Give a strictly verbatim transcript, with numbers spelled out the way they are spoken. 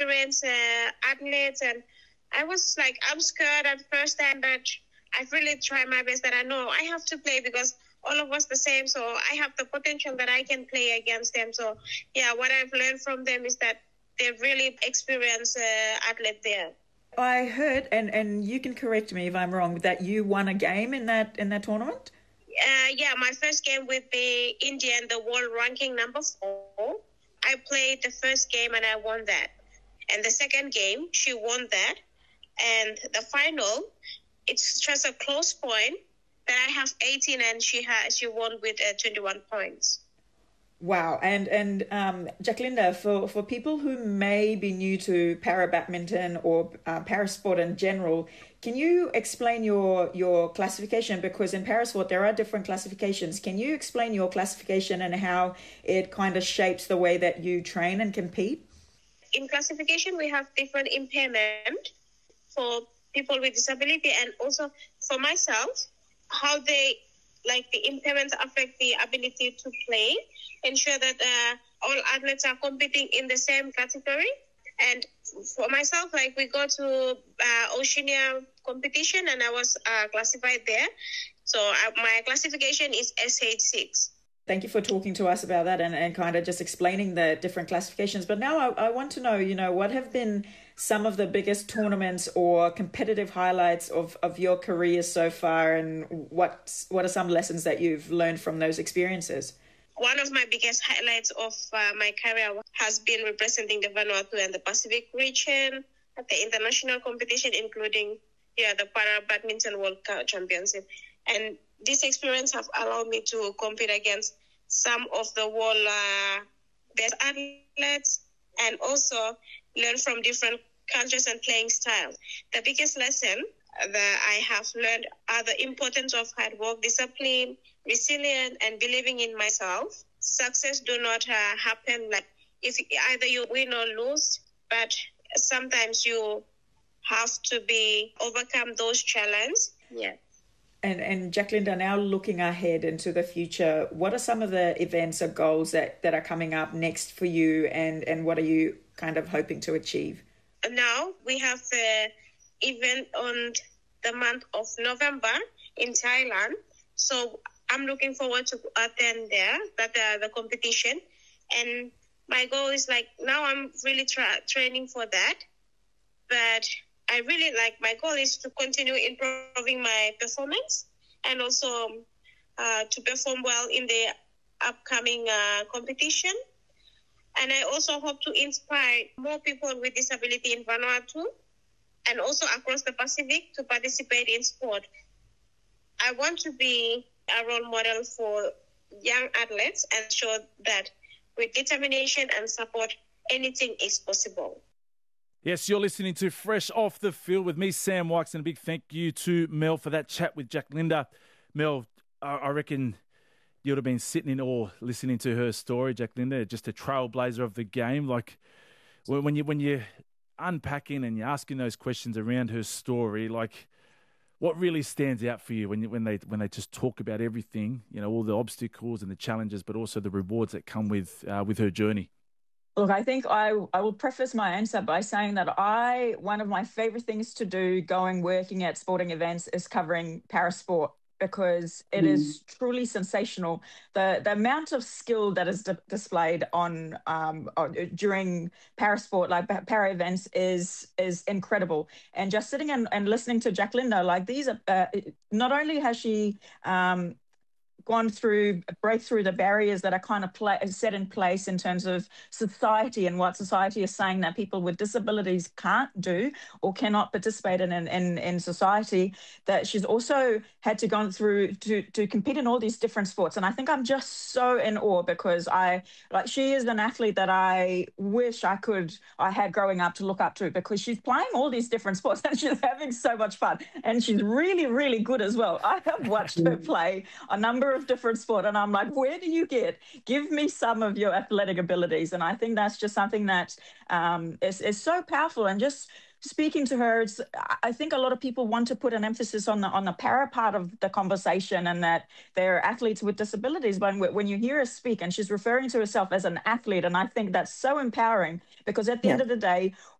experienced uh, athletes, and I was like, I'm scared at first time, but I really try my best that I know I have to play because all of us the same. So I have the potential that I can play against them. So yeah, what I've learned from them is that they're really experienced uh, athlete there. I heard, and, and you can correct me if I'm wrong, that you won a game in that in that tournament? Uh, yeah, my first game with the Indian, the world ranking number four. I played the first game and I won that. And the second game, she won that. And the final, it's just a close point that I have eighteen and she has she won with uh, twenty-one points. Wow. And and um, Jacquelinda, for, for people who may be new to para badminton or uh, parasport in general, can you explain your your classification? Because in parasport, there are different classifications. Can you explain your classification and how it kind of shapes the way that you train and compete? In classification, we have different impairment for people with disability, and also for myself, how they, like the impairments affect the ability to play, ensure that uh, all athletes are competing in the same category. And for myself, like we go to uh, Oceania competition and I was uh, classified there. So uh, my classification is S H six. Thank you for talking to us about that and, and kind of just explaining the different classifications. But now I, I want to know, you know, what have been some of the biggest tournaments or competitive highlights of, of your career so far, and what what are some lessons that you've learned from those experiences? One of my biggest highlights of uh, my career has been representing the Vanuatu and the Pacific region at the international competition, including yeah, the Para Badminton World Championship. And this experience has allowed me to compete against some of the world uh, best athletes and also learn from different cultures and playing styles. The biggest lesson that I have learned are the importance of hard work, discipline, resilience, and believing in myself. Success do not uh, happen like if either you win or lose, but sometimes you have to be overcome those challenges. Yeah. And and Jacquelinda, now looking ahead into the future, what are some of the events or goals that, that are coming up next for you, and, and what are you kind of hoping to achieve? Now we have the event on the month of November in Thailand. So I'm looking forward to attend there, that uh, the competition. And my goal is like, now I'm really tra- training for that. But I really like, my goal is to continue improving my performance and also uh, to perform well in the upcoming uh, competition. And I also hope to inspire more people with disability in Vanuatu and also across the Pacific to participate in sport. I want to be a role model for young athletes and show that with determination and support, anything is possible. Yes, you're listening to Fresh Off the Field with me, Sam Wykes, and a big thank you to Mel for that chat with Jacquelinda. Mel, I reckon you would have been sitting in awe listening to her story, Jacquelinda, just a trailblazer of the game. Like when you when you're unpacking and you're asking those questions around her story, like what really stands out for you when you, when they when they just talk about everything, you know, all the obstacles and the challenges, but also the rewards that come with uh, with her journey? Look, I think I, I will preface my answer by saying that I, one of my favourite things to do going working at sporting events is covering parasport, because it mm. is truly sensational. The the amount of skill that is di- displayed on um, during parasport, like para events, is is incredible. And just sitting and, and listening to Jacquelinda, like these are, uh, not only has she um, gone through, break through the barriers that are kind of play, set in place in terms of society and what society is saying that people with disabilities can't do or cannot participate in in, in, in society, that she's also had to go through to, to compete in all these different sports. And I think I'm just so in awe, because I, like, she is an athlete that I wish I could, I had growing up to look up to, because she's playing all these different sports and she's having so much fun. And she's really, really good as well. I have watched her play a number of different sport, and I'm like, where do you get give me some of your athletic abilities? And I think that's just something that um is, is so powerful. And just speaking to her, it's, I think a lot of people want to put an emphasis on the on the para part of the conversation, and that they're athletes with disabilities. But when you hear her speak, and she's referring to herself as an athlete, and I think that's so empowering, because at the yeah. end of the day,